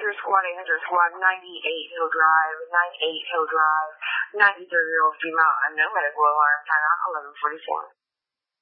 800 squad, 800 squad, 98 Hill Drive, 98 Hill Drive, 93-year-old female, unknown medical alarm, time out 11:44.